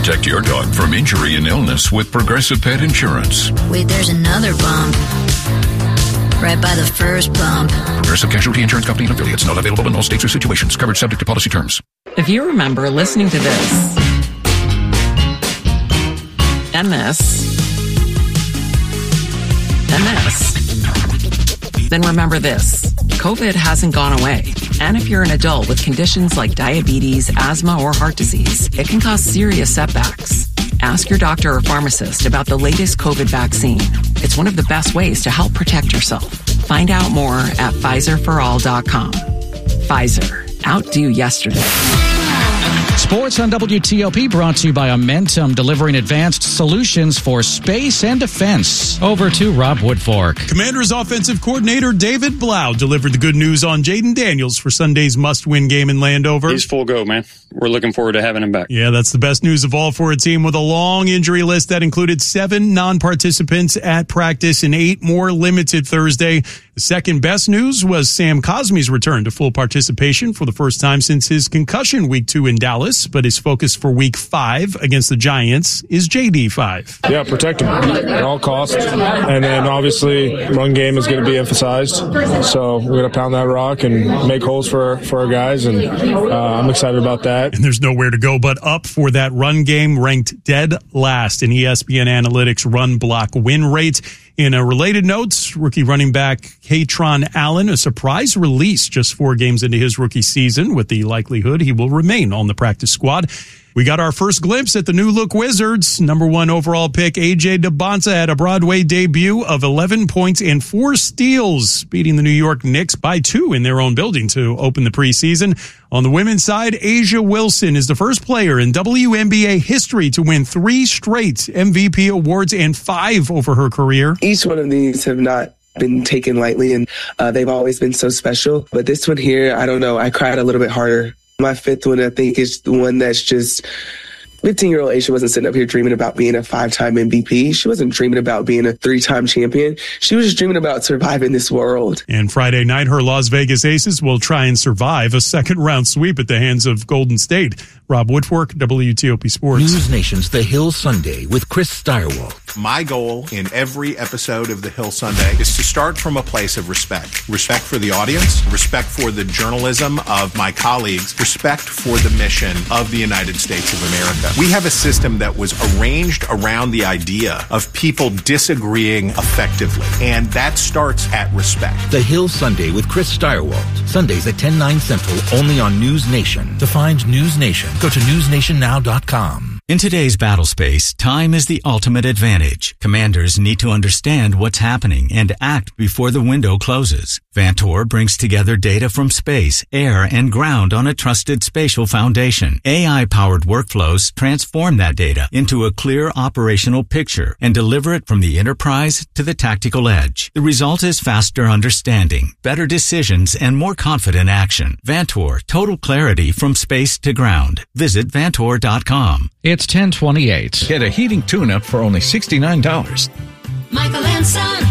Protect your dog from injury and illness with Progressive Pet Insurance. Wait, there's another bump. Right by the first bump. Progressive Casualty Insurance Company and affiliates. Not available in all states or situations. Coverage subject to policy terms. If you remember listening to this and this and this, then remember this. COVID hasn't gone away. And if you're an adult with conditions like diabetes, asthma, or heart disease, it can cause serious setbacks. Ask your doctor or pharmacist about the latest COVID vaccine. It's one of the best ways to help protect yourself. Find out more at PfizerForAll.com. Pfizer. Outdo yesterday. Sports on WTOP brought to you by Amentum, delivering advanced solutions for space and defense. Over to Rob Woodfork. Commanders offensive coordinator David Blau delivered the good news on Jaden Daniels for Sunday's must-win game in Landover. He's full go, man. We're looking forward to having him back. Yeah, that's the best news of all for a team with a long injury list that included 7 non-participants at practice and 8 more limited Thursday. The second best news was Sam Cosmi's return to full participation for the first time since his concussion week 2 in Dallas, but his focus for week 5 against the Giants is JD5. Yeah, protect him at all costs. And then obviously run game is going to be emphasized. So we're going to pound that rock and make holes for our guys, and I'm excited about that. And there's nowhere to go but up for that run game, ranked dead last in ESPN Analytics run block win rate. In a related note, rookie running back Katron Allen, a surprise release just 4 games into his rookie season, with the likelihood he will remain on the practice squad. We got our first glimpse at the new look Wizards. Number 1 overall pick A.J. Debonta had a Broadway debut of 11 points and 4 steals, beating the New York Knicks by 2 in their own building to open the preseason. On the women's side, A'ja Wilson is the first player in WNBA history to win 3 straight MVP awards and 5 over her career. Each one of these have not been taken lightly, and they've always been so special. But this one here, I don't know, I cried a little bit harder. My 5th one, I think, is the one that's just 15-year-old A'ja wasn't sitting up here dreaming about being a 5-time MVP. She wasn't dreaming about being a 3-time champion. She was just dreaming about surviving this world. And Friday night, her Las Vegas Aces will try and survive a second-round sweep at the hands of Golden State. Rob Woodfork, WTOP Sports. News Nation's The Hill Sunday with Chris Steyerwalt. My goal in every episode of The Hill Sunday is to start from a place of respect. Respect for the audience, respect for the journalism of my colleagues, respect for the mission of the United States of America. We have a system that was arranged around the idea of people disagreeing effectively, and that starts at respect. The Hill Sunday with Chris Steyerwalt. Sundays at 10, 9 Central, only on News Nation. To find News Nation, go to newsnationnow.com. In today's battle space, time is the ultimate advantage. Commanders need to understand what's happening and act before the window closes. Vantor brings together data from space, air, and ground on a trusted spatial foundation. AI-powered workflows transform that data into a clear operational picture and deliver it from the enterprise to the tactical edge. The result is faster understanding, better decisions, and more confident action. Vantor, total clarity from space to ground. Visit Vantor.com. It's 10:28. Get a heating tune-up for only $69. Michael and Son.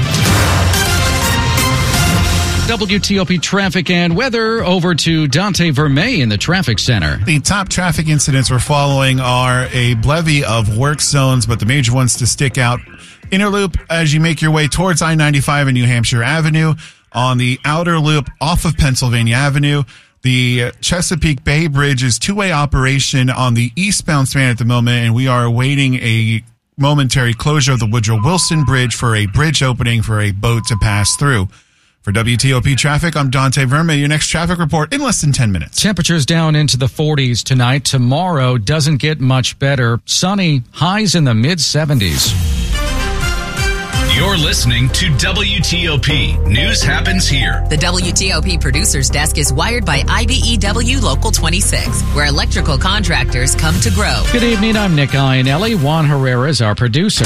WTOP traffic and weather. Over to Dante Vermey in the traffic center. The top traffic incidents we're following are a bevy of work zones, but the major ones to stick out. Inner loop as you make your way towards I-95 and New Hampshire Avenue. On the outer loop off of Pennsylvania Avenue. The Chesapeake Bay Bridge is two-way operation on the eastbound span at the moment, and we are awaiting a momentary closure of the Woodrow Wilson Bridge for a bridge opening for a boat to pass through. For WTOP Traffic, I'm Dante Vermey. Your next traffic report in less than 10 minutes. Temperatures down into the 40s tonight. Tomorrow doesn't get much better. Sunny, highs in the mid-70s. You're listening to WTOP. News happens here. The WTOP Producers Desk is wired by IBEW Local 26, where electrical contractors come to grow. Good evening, I'm Nick Iannelli. Juan Herrera is our producer.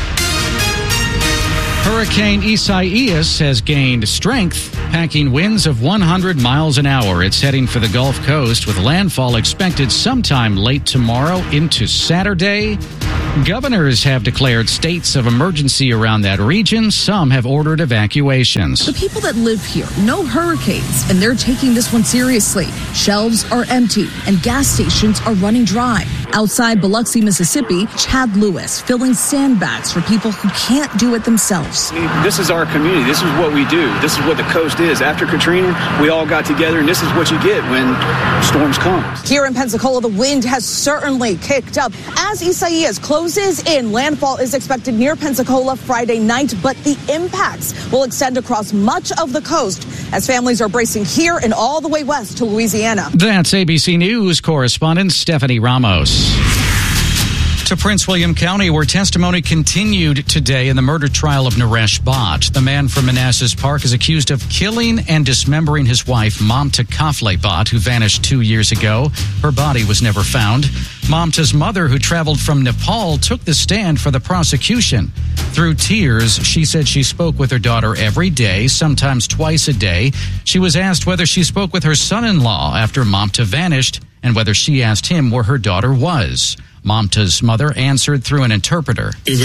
Hurricane Isaias has gained strength, packing winds of 100 miles an hour. It's heading for the Gulf Coast with landfall expected sometime late tomorrow into Saturday. Governors have declared states of emergency around that region. Some have ordered evacuations. The people that live here know hurricanes, and they're taking this one seriously. Shelves are empty, and gas stations are running dry. Outside Biloxi, Mississippi, Chad Lewis filling sandbags for people who can't do it themselves. This is our community. This is what we do. This is what the coast is. After Katrina, we all got together, and this is what you get when storms come. Here in Pensacola, the wind has certainly kicked up. As Isaias closes in, landfall is expected near Pensacola Friday night, but the impacts will extend across much of the coast as families are bracing here and all the way west to Louisiana. That's ABC News correspondent Stephanie Ramos. To Prince William County, where testimony continued today in the murder trial of Naresh Bhatt. The man from Manassas Park is accused of killing and dismembering his wife, Mamta Kafle Bhatt, who vanished 2 years ago. Her body was never found. Mamta's mother, who traveled from Nepal, took the stand for the prosecution. Through tears, she said she spoke with her daughter every day, sometimes twice a day. She was asked whether she spoke with her son-in-law after Mamta vanished and whether she asked him where her daughter was. Mamta's mother answered through an interpreter. Yes,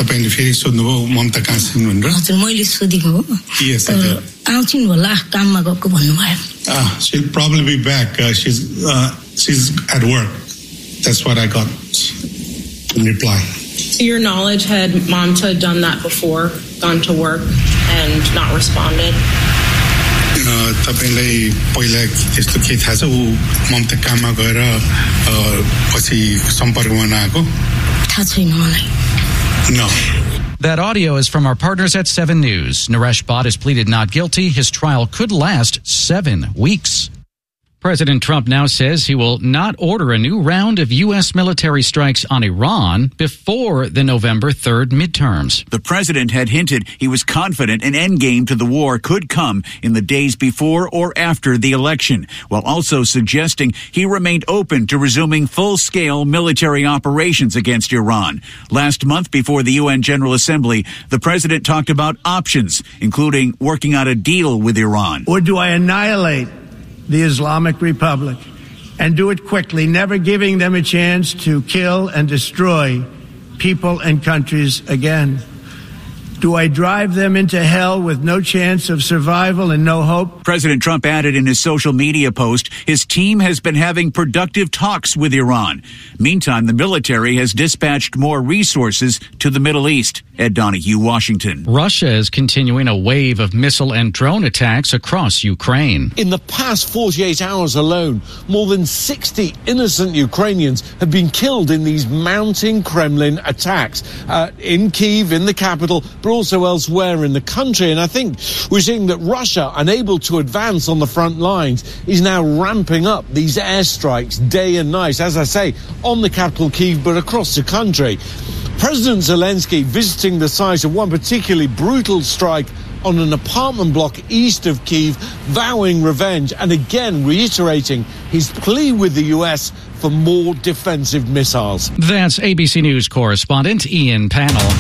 she'll probably be back. She's at work. That's what I got in reply. To your knowledge, had Mamta done that before, gone to work and not responded? तपाईँलाई पहिला यस्तो के थाहा छ ऊ ममता काममा गएर पछि सम्पर्कमा नआएको थाहा छैन मलाई. No. That audio is from our partners at 7 News. Naresh Bhatt has pleaded not guilty. His trial could last 7 weeks. President Trump now says he will not order a new round of U.S. military strikes on Iran before the November 3rd midterms. The president had hinted he was confident an endgame to the war could come in the days before or after the election, while also suggesting he remained open to resuming full-scale military operations against Iran. Last month, before the UN General Assembly, the president talked about options, including working out a deal with Iran. Or do I annihilate the Islamic Republic and do it quickly, never giving them a chance to kill and destroy people and countries again? Do I drive them into hell with no chance of survival and no hope? President Trump added in his social media post, his team has been having productive talks with Iran. Meantime, the military has dispatched more resources to the Middle East. Ed Donahue, Washington. Russia is continuing a wave of missile and drone attacks across Ukraine. In the past 48 hours alone, more than 60 innocent Ukrainians have been killed in these mounting Kremlin attacks in Kyiv, in the capital, but also elsewhere in the country. And I think we're seeing that Russia, unable to advance on the front lines, is now ramping up these airstrikes day and night, as I say, on the capital Kyiv, but across the country. President Zelensky visiting the site of one particularly brutal strike on an apartment block east of Kyiv, vowing revenge and again reiterating his plea with the U.S. for more defensive missiles. That's ABC News correspondent Ian Pannell.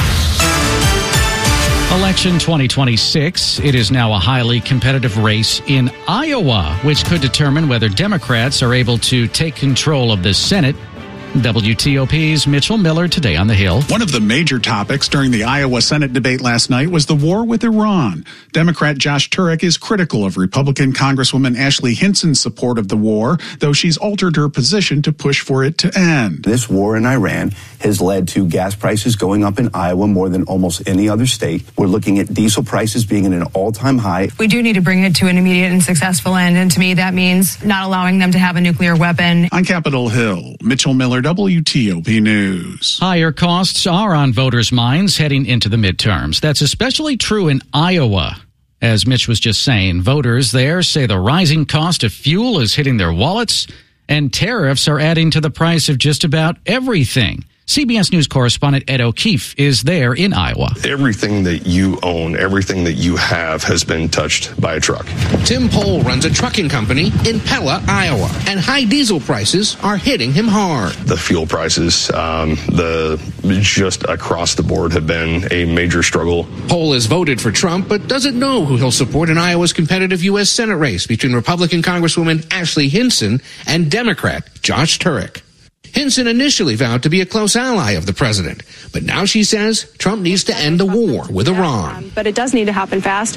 Election 2026. It is now a highly competitive race in Iowa, which could determine whether Democrats are able to take control of the Senate. WTOP's Mitchell Miller today on the Hill. One of the major topics during the Iowa Senate debate last night was the war with Iran. Democrat Josh Turek is critical of Republican Congresswoman Ashley Hinson's support of the war, though she's altered her position to push for it to end. This war in Iran has led to gas prices going up in Iowa more than almost any other state. We're looking at diesel prices being at an all-time high. We do need to bring it to an immediate and successful end, and to me that means not allowing them to have a nuclear weapon. On Capitol Hill, Mitchell Miller, WTOP News. Higher costs are on voters' minds heading into the midterms. That's especially true in Iowa. As Mitch was just saying, voters there say the rising cost of fuel is hitting their wallets, and tariffs are adding to the price of just about everything. CBS News correspondent Ed O'Keefe is there in Iowa. Everything that you own, everything that you have has been touched by a truck. Tim Pohl runs a trucking company in Pella, Iowa, and high diesel prices are hitting him hard. The fuel prices, just across the board have been a major struggle. Pohl has voted for Trump, but doesn't know who he'll support in Iowa's competitive U.S. Senate race between Republican Congresswoman Ashley Hinson and Democrat Josh Turek. Hinson initially vowed to be a close ally of the president, but now she says Trump needs to end the war with Iran. But it does need to happen fast.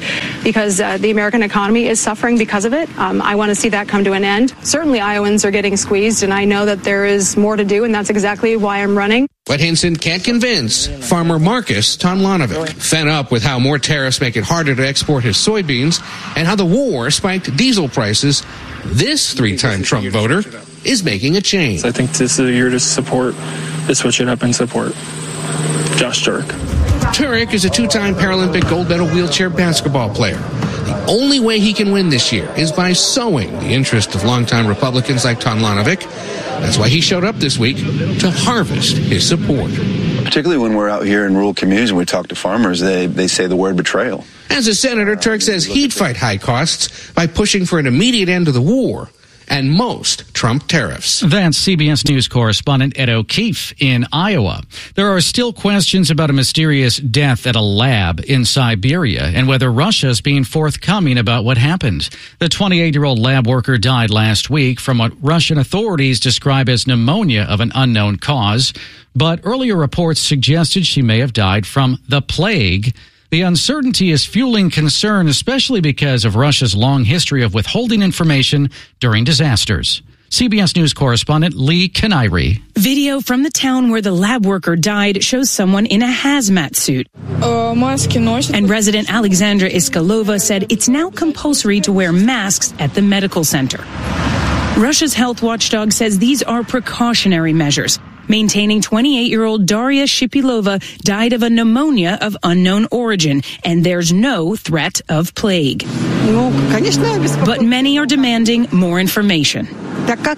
because the American economy is suffering because of it. I want to see that come to an end. Certainly, Iowans are getting squeezed, and I know that there is more to do, and that's exactly why I'm running. But Hinson can't convince farmer Marcus Tonlanovic, fed up with how more tariffs make it harder to export his soybeans and how the war spiked diesel prices. This three-time Trump voter is making a change. I think this is a year to switch it up and support Josh Turek. Turek is a two-time Paralympic gold medal wheelchair basketball player. The only way he can win this year is by sowing the interest of longtime Republicans like Tonlanovic. That's why he showed up this week to harvest his support. Particularly when we're out here in rural communities and we talk to farmers, they say the word betrayal. As a senator, Turek says he'd fight high costs by pushing for an immediate end to the war and most Trump tariffs. That's CBS News correspondent Ed O'Keefe in Iowa. There are still questions about a mysterious death at a lab in Siberia and whether Russia is being forthcoming about what happened. The 28-year-old lab worker died last week from what Russian authorities describe as pneumonia of an unknown cause, but earlier reports suggested she may have died from the plague. The uncertainty is fueling concern, especially because of Russia's long history of withholding information during disasters. CBS News correspondent Lee Canary. Video from the town where the lab worker died shows someone in a hazmat suit. And resident Alexandra Iskalova said it's now compulsory to wear masks at the medical center. Russia's health watchdog says these are precautionary measures. Maintaining 28-year-old Daria Shipilova died of a pneumonia of unknown origin, and there's no threat of plague. But many are demanding more information. How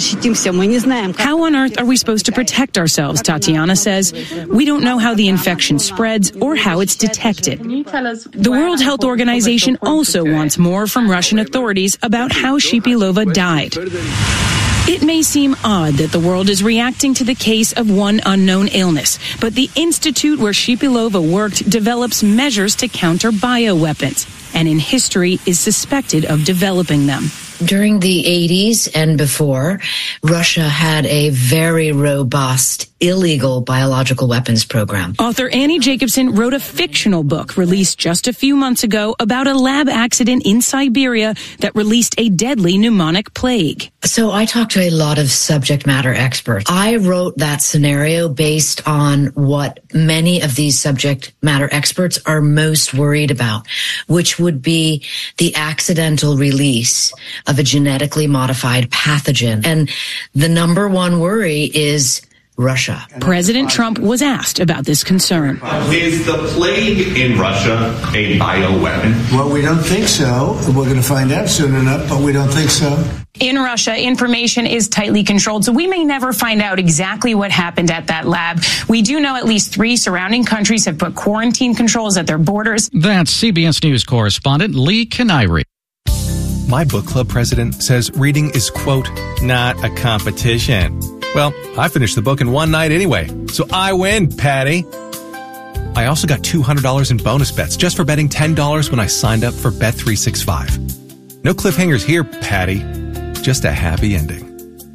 on earth are we supposed to protect ourselves, Tatiana says. We don't know how the infection spreads or how it's detected. The World Health Organization also wants more from Russian authorities about how Shipilova died. It may seem odd that the world is reacting to the case of one unknown illness, but the institute where Shipilova worked develops measures to counter bioweapons, and in history is suspected of developing them. During the 80s and before, Russia had a very robust illegal biological weapons program. Author Annie Jacobson wrote a fictional book released just a few months ago about a lab accident in Siberia that released a deadly pneumonic plague. So I talked to a lot of subject matter experts. I wrote that scenario based on what many of these subject matter experts are most worried about, which would be the accidental release of a genetically modified pathogen. And the number one worry is Russia. President Trump was asked about this concern. Is the plague in Russia a bioweapon? Well, we don't think so. We're going to find out soon enough, but we don't think so. In Russia, information is tightly controlled, so we may never find out exactly what happened at that lab. We do know at least 3 surrounding countries have put quarantine controls at their borders. That's CBS News correspondent Lee Canary. My book club president says reading is, quote, not a competition. Well, I finished the book in one night anyway, so I win, Patty. I also got $200 in bonus bets just for betting $10 when I signed up for Bet365. No cliffhangers here, Patty. Just a happy ending.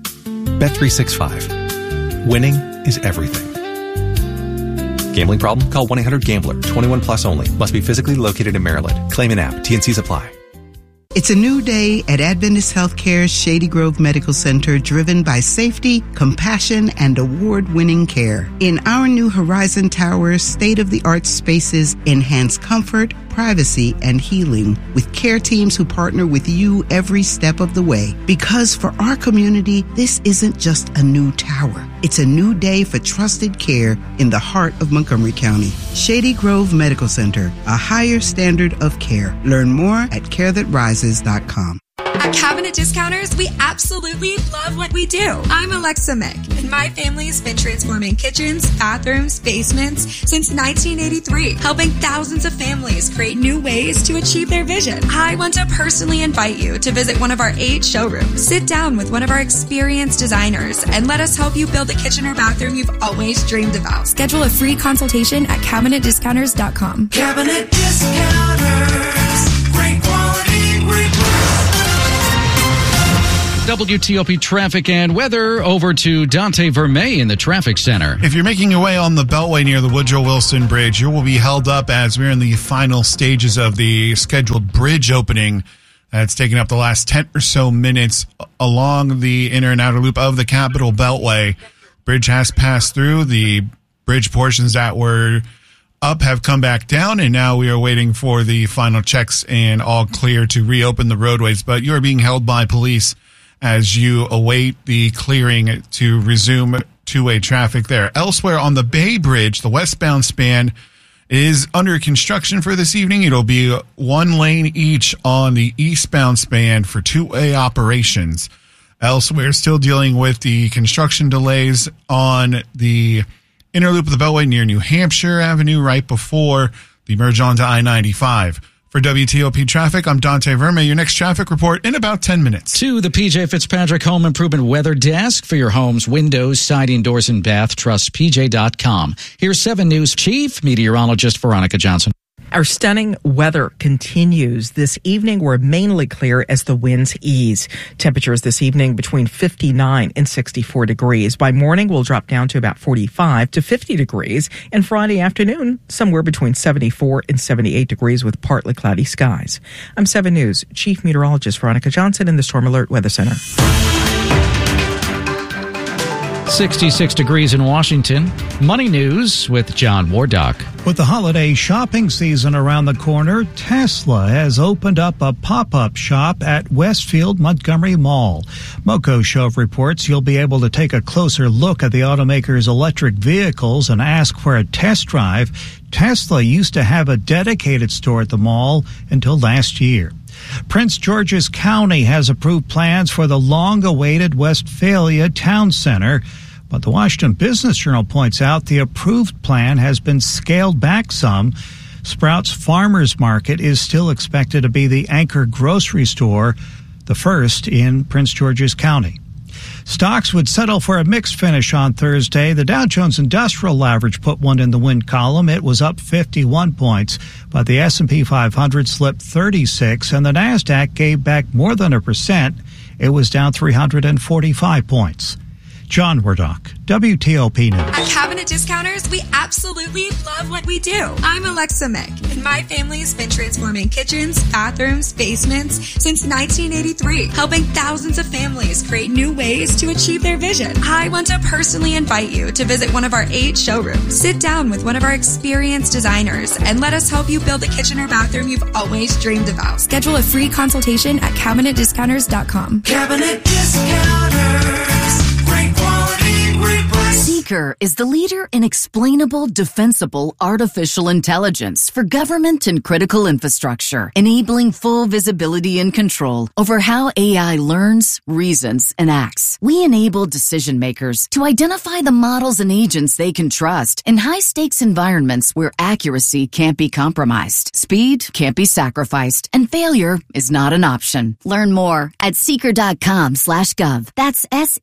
Bet365. Winning is everything. Gambling problem? Call 1-800-GAMBLER. 21 plus only. Must be physically located in Maryland. Claim in app. T&Cs apply. It's a new day at Adventist Healthcare's Shady Grove Medical Center, driven by safety, compassion, and award-winning care. In our new Horizon Tower, state-of-the-art spaces enhance comfort, privacy, and healing with care teams who partner with you every step of the way. Because for our community, this isn't just a new tower. It's a new day for trusted care in the heart of Montgomery County. Shady Grove Medical Center, a higher standard of care. Learn more at carethatrises.com. At Cabinet Discounters, we absolutely love what we do. I'm Alexa Mick, and my family's been transforming kitchens, bathrooms, basements since 1983, helping thousands of families create new ways to achieve their vision. I want to personally invite you to visit one of our 8 showrooms. Sit down with one of our experienced designers and let us help you build a kitchen or bathroom you've always dreamed about. Schedule a free consultation at CabinetDiscounters.com. Cabinet Discounters. Great quality, great price. WTOP traffic and weather. Over to Dante Vermey in the traffic center. If you're making your way on the Beltway near the Woodrow Wilson Bridge, you will be held up as we're in the final stages of the scheduled bridge opening. It's taking up the last 10 or so minutes along the inner and outer loop of the Capitol Beltway. Bridge has passed through. The bridge portions that were up have come back down, and now we are waiting for the final checks and all clear to reopen the roadways. But you are being held by police as you await the clearing to resume two-way traffic there. Elsewhere on the Bay Bridge, the westbound span is under construction for this evening. It'll be one lane each on the eastbound span for two-way operations. Elsewhere, still dealing with the construction delays on the inner loop of the Beltway near New Hampshire Avenue right before the merge onto I-95. For WTOP Traffic, I'm Dante Vermey. Your next traffic report in about 10 minutes. To the PJ Fitzpatrick Home Improvement Weather Desk for your home's windows, siding, doors, and bath. Trust PJ.com. Here's 7 News Chief Meteorologist Veronica Johnson. Our stunning weather continues. This evening, we're mainly clear as the winds ease. Temperatures this evening between 59 and 64 degrees. By morning, we'll drop down to about 45 to 50 degrees. And Friday afternoon, somewhere between 74 and 78 degrees with partly cloudy skies. I'm 7 News Chief Meteorologist Veronica Johnson in the Storm Alert Weather Center. 66 degrees in Washington. Money News with John Wardock. With the holiday shopping season around the corner, Tesla has opened up a pop-up shop at Westfield Montgomery Mall. Moco Show reports you'll be able to take a closer look at the automaker's electric vehicles and ask for a test drive. Tesla used to have a dedicated store at the mall until last year. Prince George's County has approved plans for the long-awaited Westphalia Town Center, but the Washington Business Journal points out the approved plan has been scaled back some. Sprouts Farmers Market is still expected to be the anchor grocery store, the first in Prince George's County. Stocks would settle for a mixed finish on Thursday. The Dow Jones Industrial Average put one in the win column. It was up 51 points, but the S&P 500 slipped 36, and the Nasdaq gave back more than 1%. It was down 345 points. John Wardock, WTOP News. At Cabinet Discounters, we absolutely love what we do. I'm Alexa Mick, and my family's been transforming kitchens, bathrooms, basements since 1983, helping thousands of families create new ways to achieve their vision. I want to personally invite you to visit one of our 8 showrooms. Sit down with one of our experienced designers and let us help you build the kitchen or bathroom you've always dreamed about. Schedule a free consultation at CabinetDiscounters.com. Cabinet Discounters. Great quality, great price. Seeker is the leader in explainable, defensible artificial intelligence for government and critical infrastructure, enabling full visibility and control over how AI learns, reasons, and acts. We enable decision makers to identify the models and agents they can trust in high-stakes environments where accuracy can't be compromised, speed can't be sacrificed, and failure is not an option. Learn more at seeker.com/gov. That's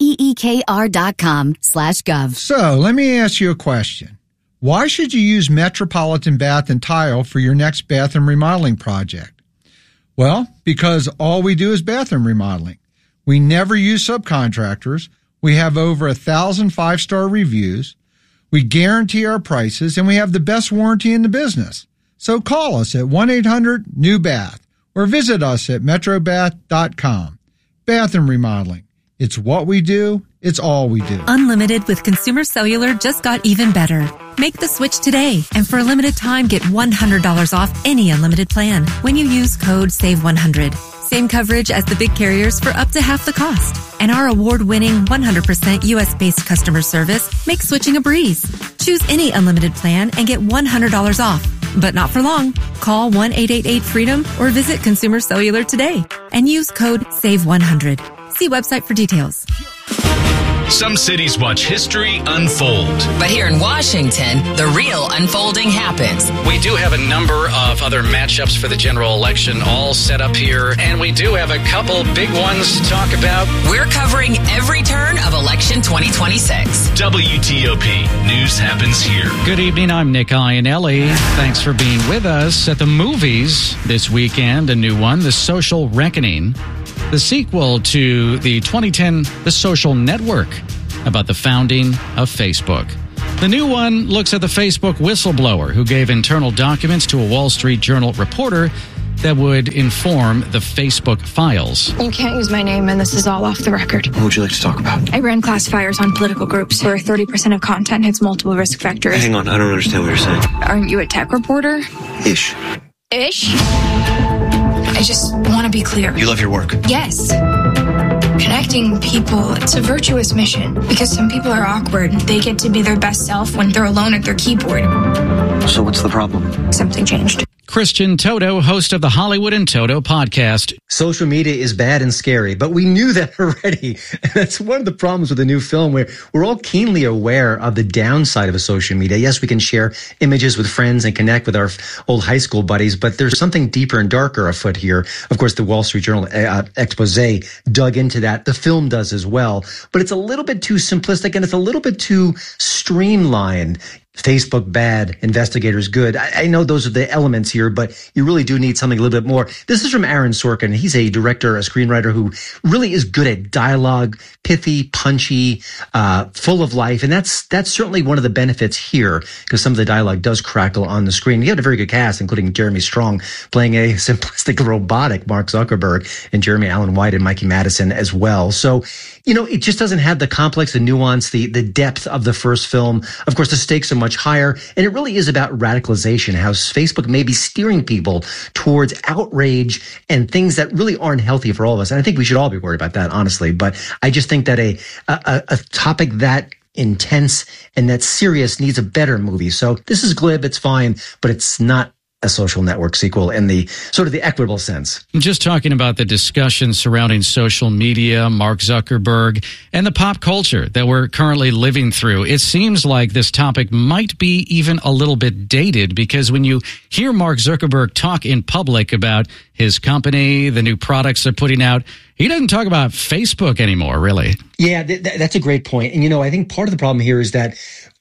SEEKR.com/gov. So, let me ask you a question. Why should you use Metropolitan Bath and Tile for your next bathroom remodeling project? Well, because all we do is bathroom remodeling. We never use subcontractors. We have over 1,000 5-star reviews. We guarantee our prices, and we have the best warranty in the business. So call us at 1-800-NEW-BATH or visit us at metrobath.com. Bathroom remodeling. It's what we do. It's all we do. Unlimited with Consumer Cellular just got even better. Make the switch today, and for a limited time, get $100 off any unlimited plan when you use code SAVE100. Same coverage as the big carriers for up to half the cost. And our award-winning 100% U.S.-based customer service makes switching a breeze. Choose any unlimited plan and get $100 off. But not for long. Call 1-888-FREEDOM or visit Consumer Cellular today and use code SAVE100. See website for details. Some cities watch history unfold. But here in Washington, the real unfolding happens. We do have a number of other matchups for the general election all set up here, and we do have a couple big ones to talk about. We're covering every turn of election 2026. WTOP. News happens here. Good evening, I'm Nick Iannelli. Thanks for being with us. At the movies this weekend, a new one, The Social Reckoning. the sequel to the 2010 The Social Network, about the founding of Facebook. The new one looks at the Facebook whistleblower who gave internal documents to a Wall Street Journal reporter that would inform the Facebook files. You can't use my name, and this is all off the record. What would you like to talk about? I ran classifiers on political groups where 30% of content hits multiple risk factors. Hang on, I don't understand what you're saying. Aren't you a tech reporter? Ish. Ish? I just want to be clear. You love your work? Yes. Connecting people, it's a virtuous mission because some people are awkward. They get to be their best self when they're alone at their keyboard. So what's the problem? Something changed. Christian Toto, host of the Hollywood and Toto podcast. Social media is bad and scary, but we knew that already. And that's one of the problems with the new film, where we're all keenly aware of the downside of social media. Yes, we can share images with friends and connect with our old high school buddies, but there's something deeper and darker afoot here. Of course, the Wall Street Journal expose dug into that. The film does as well, but it's a little bit too simplistic and it's a little bit too streamlined. Facebook bad, investigators good. I know those are the elements here, but you really do need something a little bit more. This is from Aaron Sorkin. He's a director, a screenwriter who really is good at dialogue, pithy, punchy, full of life. And that's certainly one of the benefits here, because some of the dialogue does crackle on the screen. He had a very good cast, including Jeremy Strong playing a simplistic robotic Mark Zuckerberg, and Jeremy Allen White and Mikey Madison as well. So, it just doesn't have the complex, the nuance, the depth of the first film. Of course, the stakes are much higher, and it really is about radicalization, how Facebook may be steering people towards outrage and things that really aren't healthy for all of us. And I think we should all be worried about that, honestly. But I just think that a topic that intense and that serious needs a better movie. So this is glib, it's fine, but it's not a Social Network sequel in the sort of the equitable sense. Just talking about the discussion surrounding social media, Mark Zuckerberg, and the pop culture that we're currently living through, it seems like this topic might be even a little bit dated, because when you hear Mark Zuckerberg talk in public about his company, the new products they're putting out, he doesn't talk about Facebook anymore, really. Yeah, that's a great point. And, I think part of the problem here is that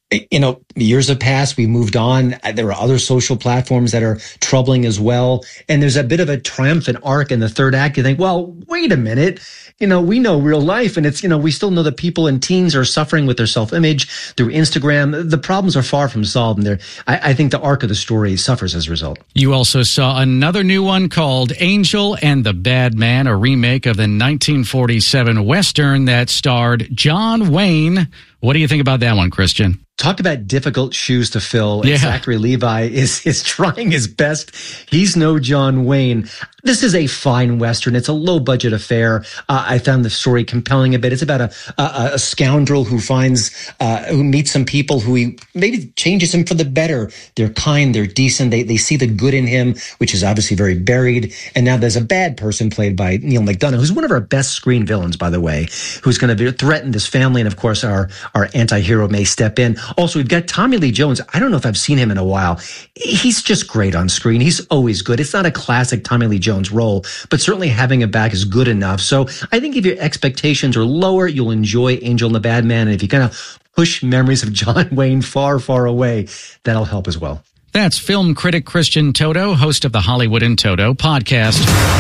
years have passed. We moved on. There are other social platforms that are troubling as well. And there's a bit of a triumphant arc in the third act. You think, well, wait a minute. We know real life, and it's, we still know that people and teens are suffering with their self-image through Instagram. The problems are far from solved. And I think the arc of the story suffers as a result. You also saw another new one called Angel and the Bad Man, a remake of the 1947 Western that starred John Wayne. What do you think about that one, Christian? Talk about difficult shoes to fill. Yeah. Zachary Levi is trying his best. He's no John Wayne. This is a fine Western. It's a low-budget affair. I found the story compelling a bit. It's about a scoundrel who meets some people who he maybe changes him for the better. They're kind, they're decent, they see the good in him, which is obviously very buried. And now there's a bad person played by Neil McDonough, who's one of our best screen villains, by the way, who's going to threaten this family. And of course, our anti-hero may step in. Also, we've got Tommy Lee Jones. I don't know if I've seen him in a while. He's just great on screen. He's always good. It's not a classic Tommy Lee Jones role, but certainly having him back is good enough. So I think if your expectations are lower, you'll enjoy Angel and the Bad Man. And if you kind of push memories of John Wayne far, far away, that'll help as well. That's film critic Christian Toto, host of the Hollywood and Toto podcast.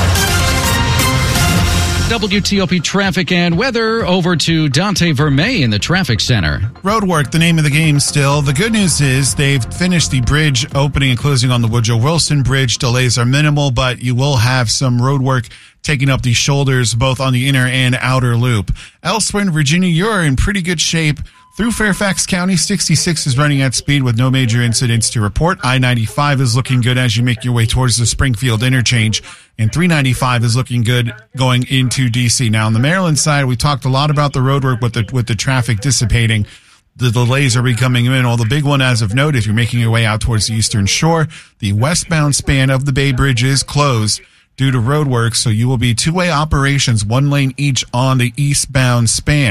WTOP traffic and weather. Over to Dante Vermey in the traffic center. Roadwork, the name of the game still. The good news is they've finished the bridge opening and closing on the Woodrow Wilson Bridge. Delays are minimal, but you will have some roadwork taking up the shoulders both on the inner and outer loop. Elsewhere in Virginia, you're in pretty good shape. Through Fairfax County, 66 is running at speed with no major incidents to report. I-95 is looking good as you make your way towards the Springfield interchange. And 395 is looking good going into D.C. Now, on the Maryland side, we talked a lot about the roadwork with the traffic dissipating. The delays are becoming minimal. The big one as of note, if you're making your way out towards the Eastern Shore, the westbound span of the Bay Bridge is closed due to roadwork, so you will be two-way operations, one lane each on the eastbound span.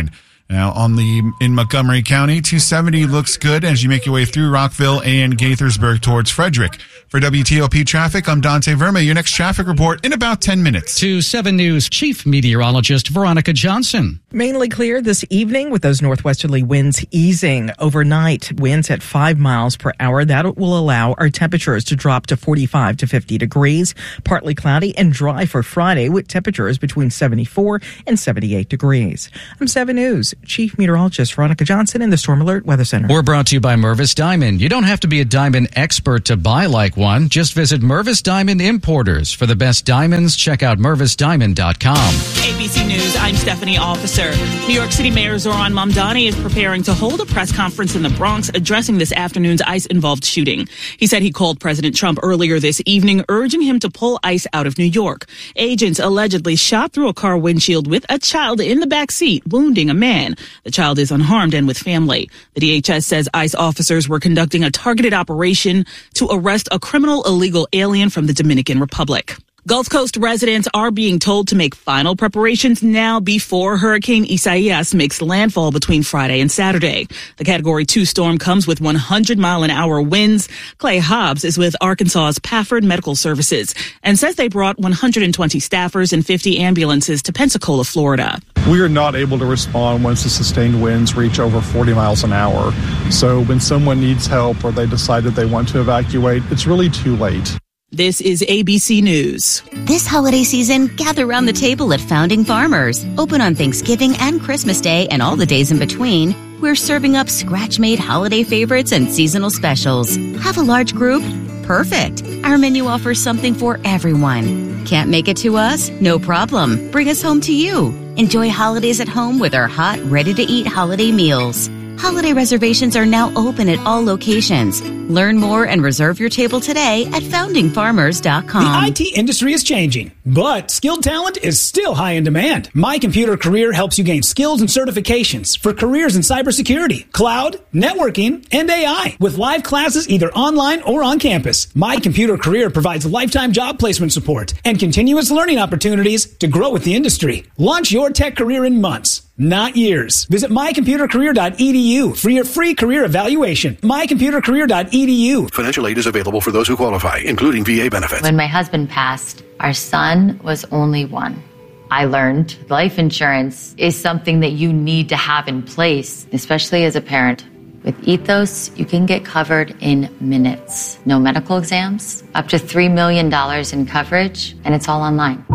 Now, in Montgomery County, 270 looks good as you make your way through Rockville and Gaithersburg towards Frederick. For WTOP Traffic, I'm Dante Verma. Your next traffic report in about 10 minutes. To 7 News Chief Meteorologist Veronica Johnson. Mainly clear this evening with those northwesterly winds easing overnight. Winds at 5 miles per hour. That will allow our temperatures to drop to 45 to 50 degrees. Partly cloudy and dry for Friday with temperatures between 74 and 78 degrees. I'm 7 News Chief Meteorologist Veronica Johnson in the Storm Alert Weather Center. We're brought to you by Mervis Diamond. You don't have to be a diamond expert to buy like one. Just visit Mervis Diamond Importers. For the best diamonds, check out mervisdiamond.com. ABC News, I'm Stephanie Officer. New York City Mayor Zohran Mamdani is preparing to hold a press conference in the Bronx addressing this afternoon's ICE-involved shooting. He said he called President Trump earlier this evening, urging him to pull ICE out of New York. Agents allegedly shot through a car windshield with a child in the back seat, wounding a man. The child is unharmed and with family. The DHS says ICE officers were conducting a targeted operation to arrest a criminal illegal alien from the Dominican Republic. Gulf Coast residents are being told to make final preparations now before Hurricane Isaias makes landfall between Friday and Saturday. The Category 2 storm comes with 100-mile-an-hour winds. Clay Hobbs is with Arkansas's Pafford Medical Services and says they brought 120 staffers and 50 ambulances to Pensacola, Florida. We are not able to respond once the sustained winds reach over 40 miles an hour. So when someone needs help or they decide that they want to evacuate, it's really too late. This is ABC News. This holiday season, gather around the table at Founding Farmers. Open on Thanksgiving and Christmas Day and all the days in between. We're serving up scratch-made holiday favorites and seasonal specials. Have a large group? Perfect. Our menu offers something for everyone. Can't make it to us? No problem. Bring us home to you. Enjoy holidays at home with our hot, ready-to-eat holiday meals. Holiday reservations are now open at all locations. Learn more and reserve your table today at foundingfarmers.com. The IT industry is changing, but skilled talent is still high in demand. My Computer Career helps you gain skills and certifications for careers in cybersecurity, cloud, networking, and AI with live classes either online or on campus. My Computer Career provides lifetime job placement support and continuous learning opportunities to grow with the industry. Launch your tech career in months, not years. Visit mycomputercareer.edu for your free career evaluation. mycomputercareer.edu. Financial aid is available for those who qualify, including VA benefits. When my husband passed, our son was only one. I learned life insurance is something that you need to have in place, especially as a parent. With Ethos, you can get covered in minutes. No medical exams, up to $3 million in coverage, and it's all online.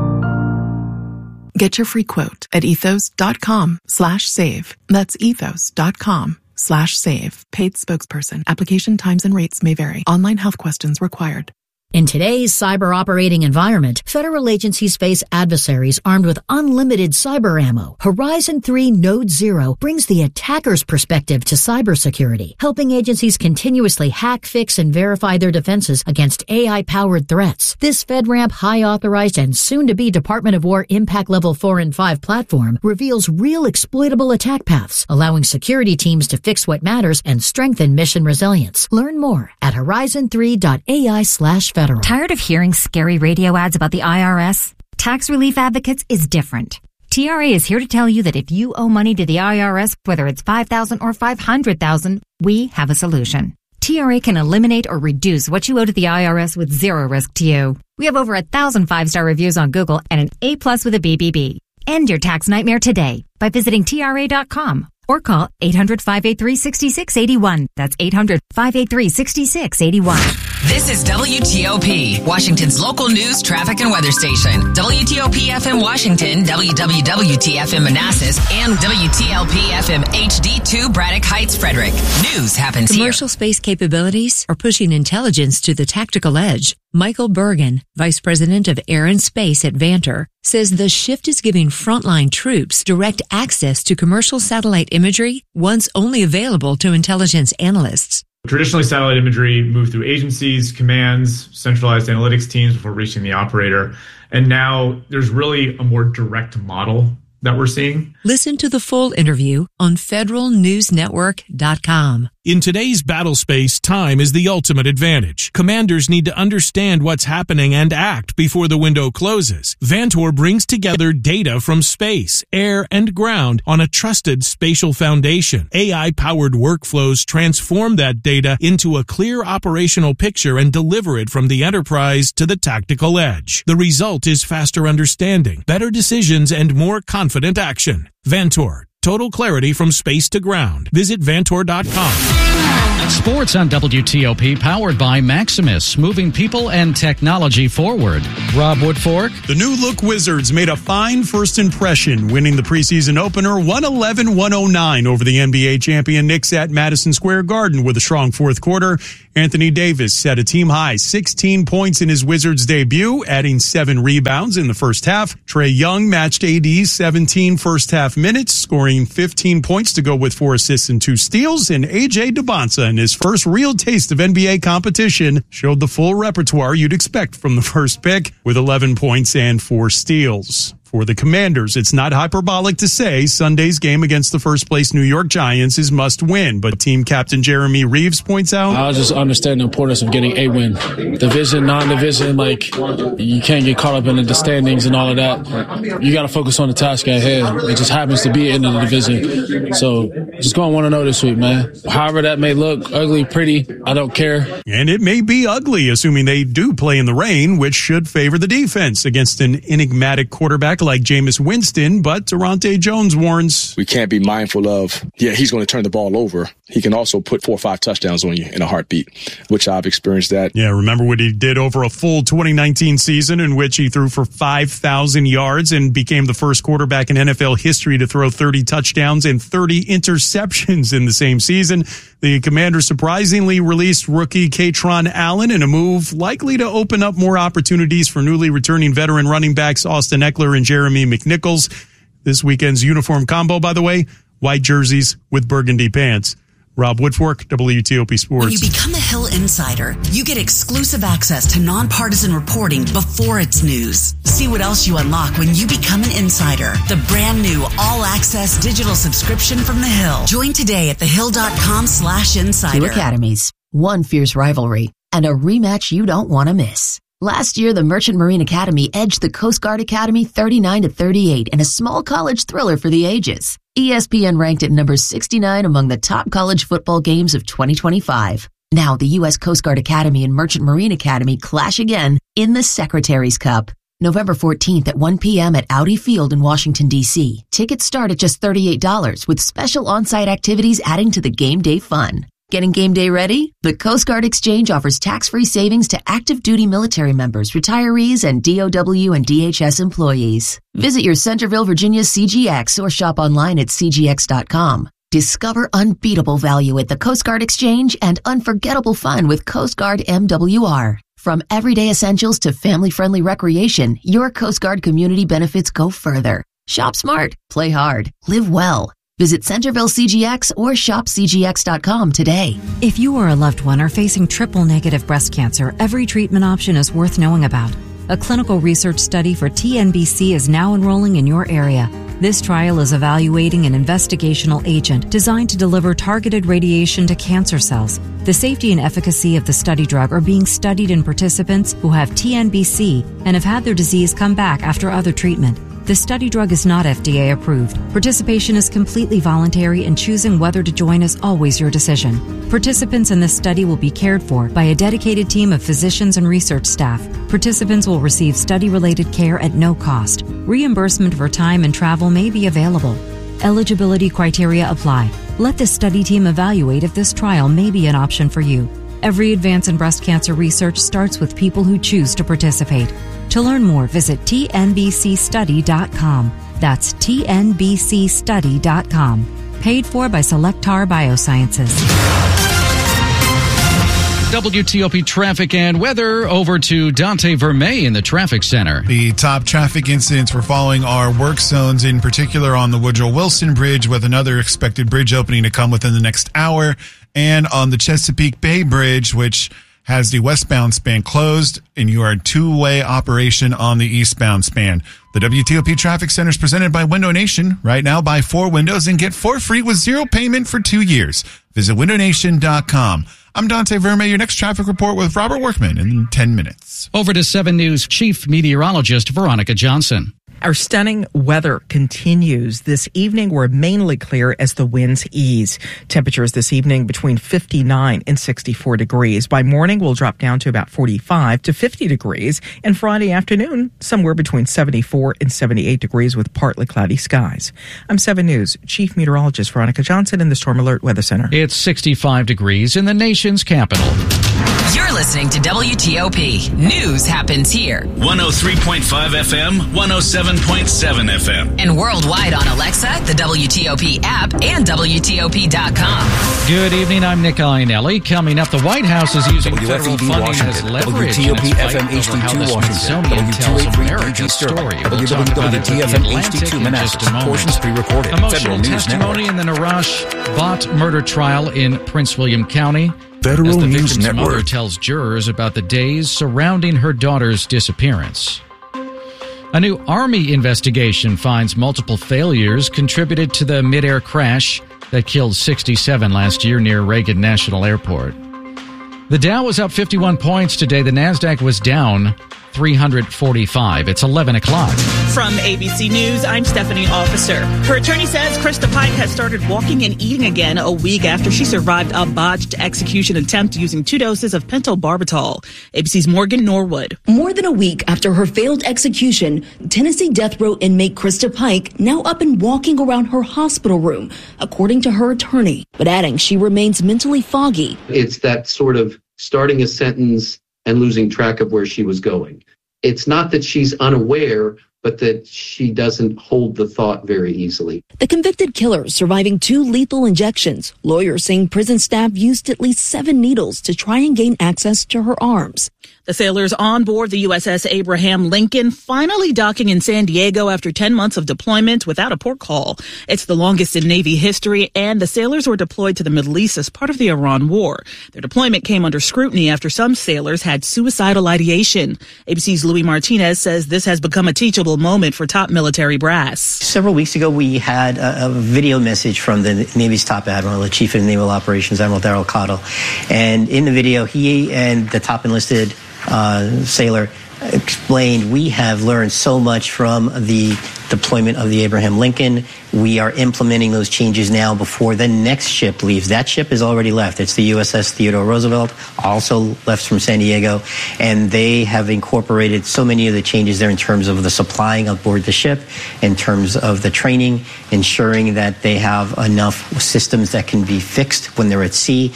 Get your free quote at ethos.com/save. That's ethos.com/save. Paid spokesperson. Application times and rates may vary. Online health questions required. In today's cyber operating environment, federal agencies face adversaries armed with unlimited cyber ammo. Horizon 3 Node 0 brings the attacker's perspective to cybersecurity, helping agencies continuously hack, fix, and verify their defenses against AI-powered threats. This FedRAMP high-authorized and soon-to-be Department of War Impact Level 4 and 5 platform reveals real exploitable attack paths, allowing security teams to fix what matters and strengthen mission resilience. Learn more at horizon3.ai/federal. Tired of hearing scary radio ads about the IRS? Tax Relief Advocates is different. TRA is here to tell you that if you owe money to the IRS, whether it's $5,000 or $500,000, we have a solution. TRA can eliminate or reduce what you owe to the IRS with zero risk to you. We have over 1,000 5-star reviews on Google and an A+ with a BBB. End your tax nightmare today by visiting TRA.com. Or call 800-583-6681. That's 800-583-6681. This is WTOP, Washington's local news, traffic, and weather station. WTOP FM Washington, WWWT FM Manassas, and WTLP FM HD2 Braddock Heights, Frederick. News happens here. Commercial space capabilities are pushing intelligence to the tactical edge. Michael Bergen, Vice President of Air and Space at Vanter, says the shift is giving frontline troops direct access to commercial satellite imagery once only available to intelligence analysts. Traditionally, satellite imagery moved through agencies, commands, centralized analytics teams before reaching the operator. And now there's really a more direct model that we're seeing. Listen to the full interview on federalnewsnetwork.com. In today's battle space, time is the ultimate advantage. Commanders need to understand what's happening and act before the window closes. Vantor brings together data from space, air, and ground on a trusted spatial foundation. AI-powered workflows transform that data into a clear operational picture and deliver it from the enterprise to the tactical edge. The result is faster understanding, better decisions, and more confident action. Vantor. Total clarity from space to ground. Visit Vantor.com. Sports on WTOP, powered by Maximus, moving people and technology forward. Rob Woodfork. The new look Wizards made a fine first impression, winning the preseason opener 111-109 over the NBA champion Knicks at Madison Square Garden with a strong fourth quarter. Anthony Davis set a team-high 16 points in his Wizards debut, adding 7 rebounds in the first half. Trae Young matched AD's 17 first-half minutes, scoring 15 points to go with 4 assists and 2 steals. And A.J. Debonsa, in his first real taste of NBA competition, showed the full repertoire you'd expect from the first pick, with 11 points and 4 steals. For the Commanders, it's not hyperbolic to say Sunday's game against the first-place New York Giants is must-win, but team captain Jeremy Reeves points out, I just understand the importance of getting a win. Division, non-division, you can't get caught up in the standings and all of that. You got to focus on the task at hand. It just happens to be in the division. So just going 1-0 this week, man. However that may look, ugly, pretty, I don't care. And it may be ugly, assuming they do play in the rain, which should favor the defense against an enigmatic quarterback like Jameis Winston, but Durante Jones warns, we can't be mindful of, he's going to turn the ball over. He can also put 4 or 5 touchdowns on you in a heartbeat, which I've experienced that. Yeah, remember what he did over a full 2019 season in which he threw for 5,000 yards and became the first quarterback in NFL history to throw 30 touchdowns and 30 interceptions in the same season. The Commanders surprisingly released rookie Katron Allen in a move likely to open up more opportunities for newly returning veteran running backs Austin Eckler and Jeremy McNichols. This weekend's uniform combo, by the way, white jerseys with burgundy pants. Rob Woodfork, WTOP Sports. When you become a Hill Insider, you get exclusive access to nonpartisan reporting before it's news. See what else you unlock when you become an insider. The brand new all-access digital subscription from The Hill. Join today at thehill.com/insider. 2 academies, 1 fierce rivalry, and a rematch you don't want to miss. Last year, the Merchant Marine Academy edged the Coast Guard Academy 39-38 in a small college thriller for the ages. ESPN ranked it number 69 among the top college football games of 2025. Now, the U.S. Coast Guard Academy and Merchant Marine Academy clash again in the Secretary's Cup. November 14th at 1 p.m. at Audi Field in Washington, D.C. Tickets start at just $38, with special on-site activities adding to the game day fun. Getting game day ready? The Coast Guard Exchange offers tax-free savings to active duty military members, retirees, and DOW and DHS employees. Visit your Centerville, Virginia CGX or shop online at cgx.com. Discover unbeatable value at the Coast Guard Exchange and unforgettable fun with Coast Guard MWR. From everyday essentials to family-friendly recreation, your Coast Guard community benefits go further. Shop smart, play hard, live well. Visit Centerville CGX or shopcgx.com today. If you or a loved one are facing triple-negative breast cancer, every treatment option is worth knowing about. A clinical research study for TNBC is now enrolling in your area. This trial is evaluating an investigational agent designed to deliver targeted radiation to cancer cells. The safety and efficacy of the study drug are being studied in participants who have TNBC and have had their disease come back after other treatment. The study drug is not FDA approved. Participation is completely voluntary, and choosing whether to join is always your decision. Participants in this study will be cared for by a dedicated team of physicians and research staff. Participants will receive study-related care at no cost. Reimbursement for time and travel may be available. Eligibility criteria apply. Let the study team evaluate if this trial may be an option for you. Every advance in breast cancer research starts with people who choose to participate. To learn more, visit tnbcstudy.com. That's tnbcstudy.com. Paid for by Selectar Biosciences. WTOP traffic and weather. Over to Dante Vermey in the traffic center. The top traffic incidents we're following are work zones, in particular on the Woodrow Wilson Bridge, with another expected bridge opening to come within the next hour, and on the Chesapeake Bay Bridge, which has the westbound span closed, and you are a two-way operation on the eastbound span. The WTOP Traffic Center is presented by Window Nation. Right now, buy 4 windows and get 4 free with 0 payment for 2 years. Visit windownation.com. I'm Dante Verme. Your next traffic report with Robert Workman in 10 minutes. Over to 7 News Chief Meteorologist Veronica Johnson. Our stunning weather continues. This evening, we're mainly clear as the winds ease. Temperatures this evening between 59 and 64 degrees. By morning, we'll drop down to about 45 to 50 degrees. And Friday afternoon, somewhere between 74 and 78 degrees with partly cloudy skies. I'm 7 News Chief Meteorologist Veronica Johnson in the Storm Alert Weather Center. It's 65 degrees in the nation's capital. You're listening to WTOP. News happens here. 103.5 FM, 107.7 FM. And worldwide on Alexa, the WTOP app, and WTOP.com. Good evening, I'm Nick Iannelli. Coming up, the White House is using federal funding as leverage in its fight over how the Smithsonian tells America's story. We'll talk about it with the Atlantic in just a moment. Emotional testimony in the Narash Bot murder trial in Prince William County. Federal as the News victim's Network mother tells jurors about the days surrounding her daughter's disappearance. A new Army investigation finds multiple failures contributed to the mid-air crash that killed 67 last year near Reagan National Airport. The Dow was up 51 points today. The Nasdaq was down 345. It's 11 o'clock. From ABC News, I'm Stephanie Officer. Her attorney says Krista Pike has started walking and eating again a week after she survived a botched execution attempt using 2 doses of pentobarbital. ABC's Morgan Norwood. More than a week after her failed execution, Tennessee death row inmate Krista Pike now up and walking around her hospital room, according to her attorney, but adding she remains mentally foggy. It's that sort of starting a sentence and losing track of where she was going. It's not that she's unaware, but that she doesn't hold the thought very easily. The convicted killer surviving 2 lethal injections. Lawyers saying prison staff used at least 7 needles to try and gain access to her arms. The sailors on board the USS Abraham Lincoln finally docking in San Diego after 10 months of deployment without a port call. It's the longest in Navy history, and the sailors were deployed to the Middle East as part of the Iran war. Their deployment came under scrutiny after some sailors had suicidal ideation. ABC's Louis Martinez says this has become a teachable moment for top military brass. Several weeks ago, we had a video message from the Navy's top admiral, the Chief of Naval Operations, Admiral Darrell Cottle. And in the video, he and the top enlisted sailor explained, we have learned so much from the deployment of the Abraham Lincoln. We are implementing those changes now before the next ship leaves. That ship has already left. It's the USS Theodore Roosevelt, also left from San Diego, and they have incorporated so many of the changes there in terms of the supplying aboard the ship, in terms of the training, ensuring that they have enough systems that can be fixed when they're at sea.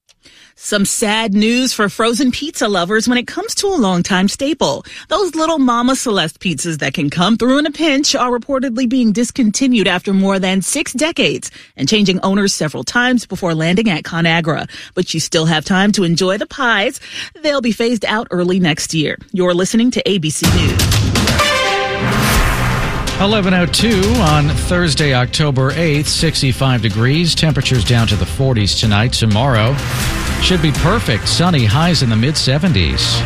Some sad news for frozen pizza lovers when it comes to a longtime staple. Those little Mama Celeste pizzas that can come through in a pinch are reportedly being discontinued after more than 6 decades and changing owners several times before landing at ConAgra. But you still have time to enjoy the pies. They'll be phased out early next year. You're listening to ABC News. 11:02 on Thursday, October 8th, 65 degrees. Temperatures down to the 40s tonight. Tomorrow should be perfect. Sunny, highs in the mid-70s.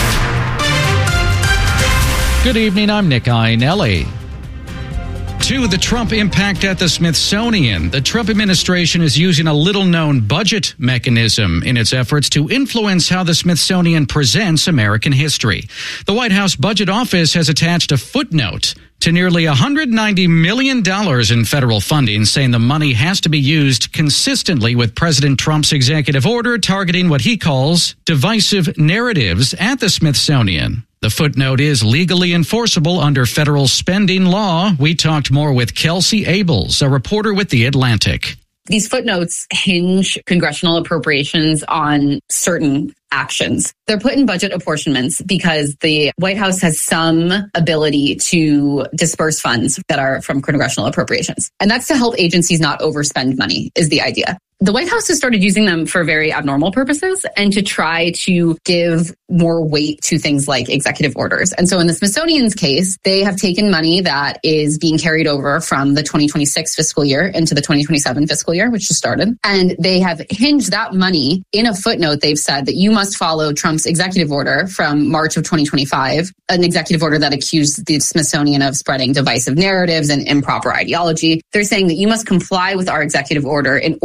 Good evening, I'm Nick Iannelli. To the Trump impact at the Smithsonian. The Trump administration is using a little-known budget mechanism in its efforts to influence how the Smithsonian presents American history. The White House Budget Office has attached a footnote to nearly $190 million in federal funding, saying the money has to be used consistently with President Trump's executive order targeting what he calls divisive narratives at the Smithsonian. The footnote is legally enforceable under federal spending law. We talked more with Kelsey Abels, a reporter with The Atlantic. These footnotes hinge congressional appropriations on certain actions. They're put in budget apportionments because the White House has some ability to disperse funds that are from congressional appropriations. And that's to help agencies not overspend money, is the idea. The White House has started using them for very abnormal purposes and to try to give more weight to things like executive orders. And so in the Smithsonian's case, they have taken money that is being carried over from the 2026 fiscal year into the 2027 fiscal year, which just started. And they have hinged that money in a footnote. They've said that you must follow Trump's executive order from March of 2025, an executive order that accused the Smithsonian of spreading divisive narratives and improper ideology. They're saying that you must comply with our executive order in order to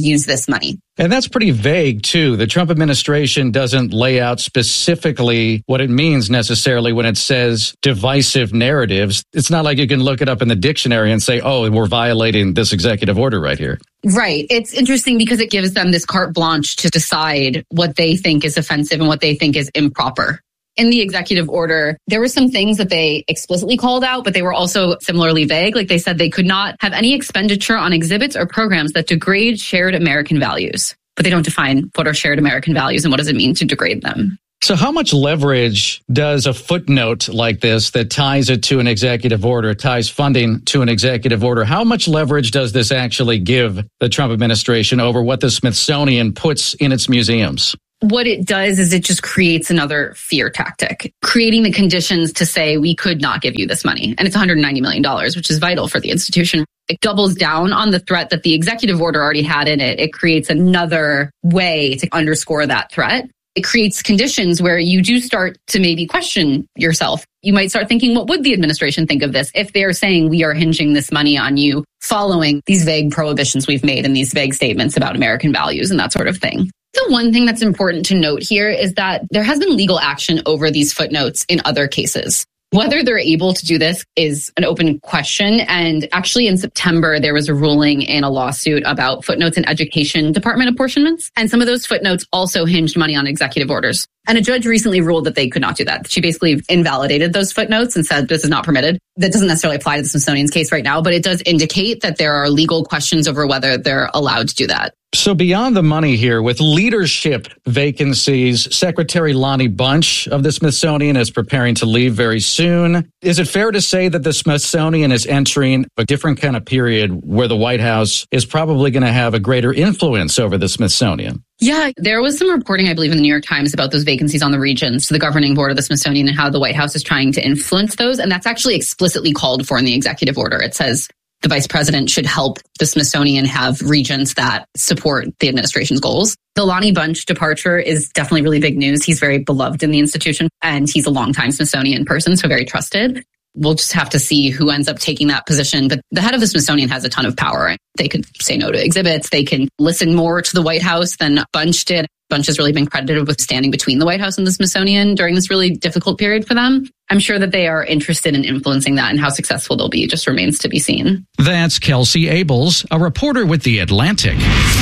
use this money. And that's pretty vague, too. The Trump administration doesn't lay out specifically what it means necessarily when it says divisive narratives. It's not like you can look it up in the dictionary and say, oh, we're violating this executive order right here. Right. It's interesting because it gives them this carte blanche to decide what they think is offensive and what they think is improper. In the executive order, there were some things that they explicitly called out, but they were also similarly vague. Like they said they could not have any expenditure on exhibits or programs that degrade shared American values. But they don't define what are shared American values and what does it mean to degrade them. So how much leverage does a footnote like this that ties it to an executive order, ties funding to an executive order, how much leverage does this actually give the Trump administration over what the Smithsonian puts in its museums? What it does is it just creates another fear tactic, creating the conditions to say we could not give you this money. And it's $190 million, which is vital for the institution. It doubles down on the threat that the executive order already had in it. It creates another way to underscore that threat. It creates conditions where you do start to maybe question yourself. You might start thinking, what would the administration think of this if they're saying we are hinging this money on you following these vague prohibitions we've made and these vague statements about American values and that sort of thing? The one thing that's important to note here is that there has been legal action over these footnotes in other cases. Whether they're able to do this is an open question. And actually in September, there was a ruling in a lawsuit about footnotes in education department apportionments. And some of those footnotes also hinged money on executive orders. And a judge recently ruled that they could not do that. She basically invalidated those footnotes and said this is not permitted. That doesn't necessarily apply to the Smithsonian's case right now, but it does indicate that there are legal questions over whether they're allowed to do that. So beyond the money here, with leadership vacancies, Secretary Lonnie Bunch of the Smithsonian is preparing to leave very soon. Is it fair to say that the Smithsonian is entering a different kind of period where the White House is probably going to have a greater influence over the Smithsonian? Yeah, there was some reporting, I believe, in the New York Times about those vacancies on the regions to the governing board of the Smithsonian and how the White House is trying to influence those. And that's actually explicitly called for in the executive order. It says the vice president should help the Smithsonian have regions that support the administration's goals. The Lonnie Bunch departure is definitely really big news. He's very beloved in the institution and he's a longtime Smithsonian person, so very trusted. We'll just have to see who ends up taking that position. But the head of the Smithsonian has a ton of power. They could say no to exhibits. They can listen more to the White House than Bunch did. Bunch has really been credited with standing between the White House and the Smithsonian during this really difficult period for them. I'm sure that they are interested in influencing that, and how successful they'll be just remains to be seen. That's Kelsey Abels, a reporter with The Atlantic.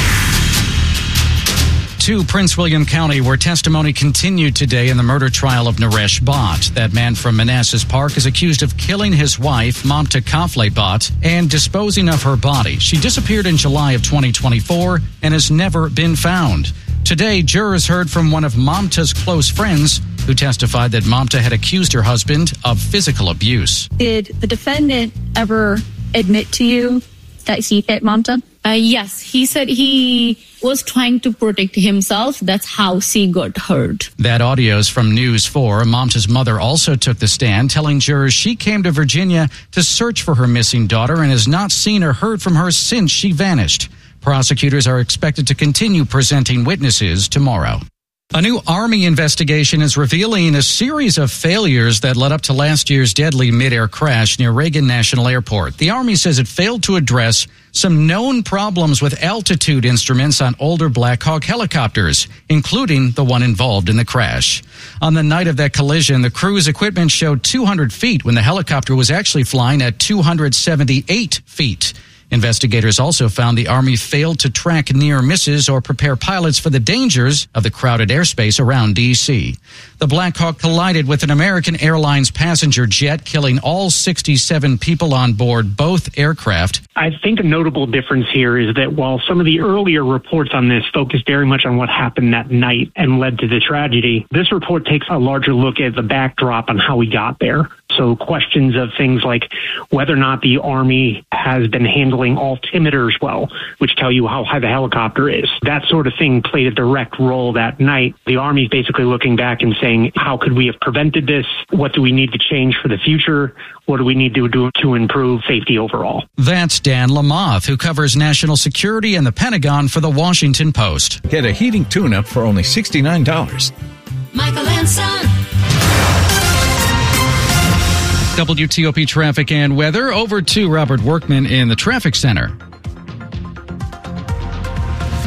To Prince William County, where testimony continued today in the murder trial of Naresh Bhatt. That man from Manassas Park is accused of killing his wife, Mamta Kafle Bhatt, and disposing of her body. She disappeared in July of 2024 and has never been found. Today, jurors heard from one of Mamta's close friends who testified that Mamta had accused her husband of physical abuse. Did the defendant ever admit to you that he hit Mamta? Yes, he said he was trying to protect himself. That's how she got hurt. That audio is from News 4. Mamta's mother also took the stand, telling jurors she came to Virginia to search for her missing daughter and has not seen or heard from her since she vanished. Prosecutors are expected to continue presenting witnesses tomorrow. A new Army investigation is revealing a series of failures that led up to last year's deadly mid-air crash near Reagan National Airport. The Army says it failed to address some known problems with altitude instruments on older Black Hawk helicopters, including the one involved in the crash. On the night of that collision, the crew's equipment showed 200 feet when the helicopter was actually flying at 278 feet. Investigators also found the Army failed to track near misses or prepare pilots for the dangers of the crowded airspace around D.C. The Black Hawk collided with an American Airlines passenger jet, killing all 67 people on board both aircraft. I think a notable difference here is that while some of the earlier reports on this focused very much on what happened that night and led to the tragedy, this report takes a larger look at the backdrop on how we got there. So questions of things like whether or not the Army has been handling altimeters well, which tell you how high the helicopter is. That sort of thing played a direct role that night. The Army's basically looking back and saying, how could we have prevented this? What do we need to change for the future? What do we need to do to improve safety overall? That's Dan Lamothe, who covers national security and the Pentagon for The Washington Post. Get a heating tune-up for only $69. Michael and Son. WTOP traffic and weather. Over to Robert Workman in the traffic center.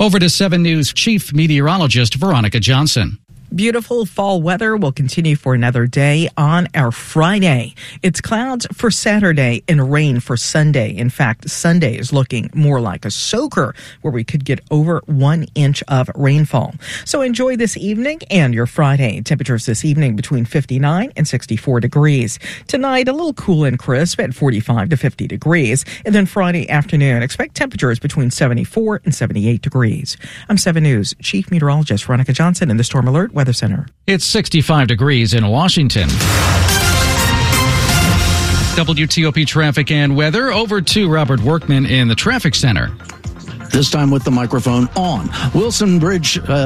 Over to 7 News Chief Meteorologist Veronica Johnson. Beautiful fall weather will continue for another day on our Friday. It's clouds for Saturday and rain for Sunday. In fact, Sunday is looking more like a soaker where we could get over 1 inch of rainfall. So enjoy this evening and your Friday. Temperatures this evening between 59 and 64 degrees. Tonight, a little cool and crisp at 45 to 50 degrees. And then Friday afternoon, expect temperatures between 74 and 78 degrees. I'm 7 News Chief Meteorologist Veronica Johnson in the Storm Alert Weather Center. It's 65 degrees in Washington. WTOP traffic and weather. Over to Robert Workman in the traffic center. This time with the microphone on. Wilson Bridge